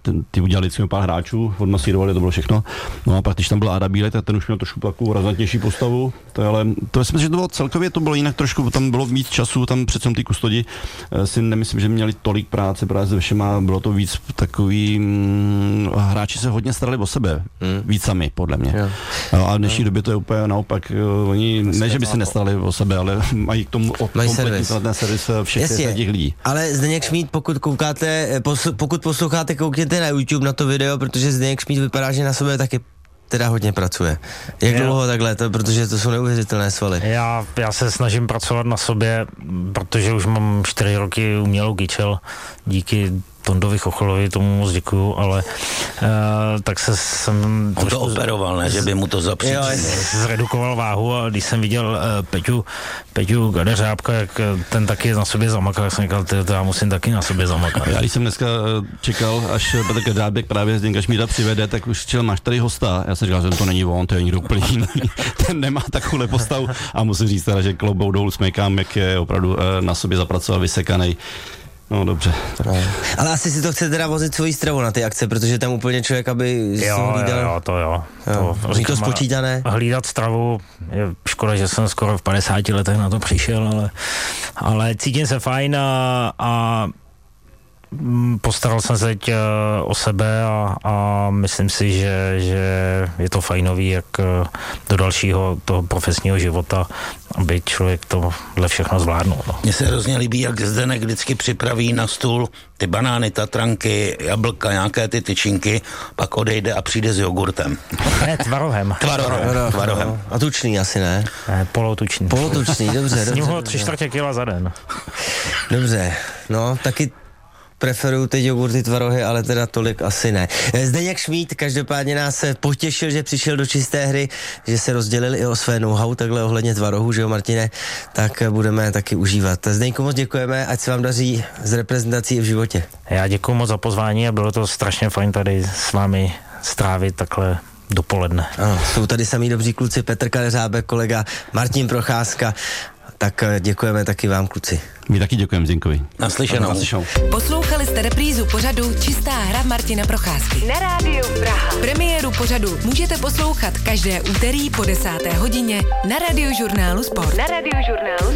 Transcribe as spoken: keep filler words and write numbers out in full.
ten, ty udělali vždycky pár hráčů, odmasírovali, to bylo všechno. No a pak, když tam byl Áda Bílek, tak ten už měl trošku takovou razantnější postavu. To je, ale to myslím, že to bylo celkově, to bylo jinak trošku, tam bylo víc času, tam přece ty kustodi si nemyslím, že měli tolik práce právě se všema, bylo to víc takový, hm, hráči se hodně starali o sebe, hmm. víc sami, podle mě. No, a v dnešní době to je úplně naopak, oni, ne, že by se nestarali o sebe, ale mají k tomu kompletní ten servis všech těch lidí. Ale Zdeněk Šmíd, pokud koukáte, posl- pokud posloucháte, koukněte na YouTube na to video, protože Zdeněk Šmíd vypadá, že na sobě taky teda hodně pracuje. Jak já. dlouho takhle, to, protože to jsou neuvěřitelné svaly. Já, já se snažím pracovat na sobě, protože už mám čtyři roky umělou kyčel, díky Tondovi Chocholovi, tomu moc děkuju, ale uh, tak se jsem... On trošku to operoval, ne? Že by mu to zapříčil. Zredukoval váhu a když jsem viděl uh, Peťu, Peťu Gadeřábka, jak ten taky na sobě zamakal, tak jsem říkal, to já musím taky na sobě zamakat. Já když jsem dneska čekal, až Petr Gadeřábek právě Zdeňka Šmída přivede, tak už čel, máš tady hosta. Já jsem říkal, že to není on, to je někdo úplně jiný. Ten nemá takovou postavu a musím říct teda, že klobouk dolů smekám, jak je opravdu uh, na sobě zapracoval, vysekanej. No dobře. No. Ale asi si to chce teda vozit svoji stravu na ty akce, protože tam úplně člověk, aby jo, hlídal... Jo, to jo. jo. To, říkám, to spočítané. Hlídat stravu, je škoda, že jsem skoro v padesáti letech na to přišel, ale, ale cítím se fajn a, a postaral jsem se teď o sebe a, a myslím si, že, že je to fajnový, jak do dalšího toho profesního života, aby člověk tohle všechno zvládnul. No. Mně se hrozně líbí, jak Zdeněk vždycky připraví na stůl ty banány, tatranky, jablka, nějaké ty tyčinky, pak odejde a přijde s jogurtem. Ne, tvarohem. Tvarohem. Tvarohem. A tučný asi, ne? Ne, polotučný. Polotučný, dobře. S ním ho tři čtvrtě kila za den. Dobře, no, taky preferuju teď jogurty, tvarohy, ale teda tolik asi ne. Zdeněk Šmíd každopádně nás potěšil, že přišel do čisté hry, že se rozdělil i o své know-how, takhle ohledně tvarohu, že jo, Martine, tak budeme taky užívat. Zdeňku moc děkujeme, ať se vám daří s reprezentací i v životě. Já děkuju moc za pozvání a bylo to strašně fajn tady s vámi strávit takhle dopoledne. Ano, jsou tady samý dobří kluci, Petr Kadeřábek, kolega Martin Procházka, tak děkujeme taky vám, kluci. My taky děkujeme Zdenkovi. Naslyšenou. Naslyšenou. Poslouchali jste reprízu pořadu Čistá hra Martina Procházky. Na rádiu Praha. Premiéru pořadu můžete poslouchat každé úterý po desáté hodině na Radiožurnálu Sport. Na Radiožurnálu